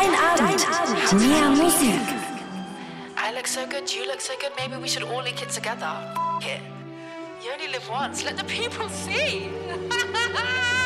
Dein Abend. Mehr Musik. I look so good, you look so good, maybe we should all link it together. F it. You only live once, let the people see.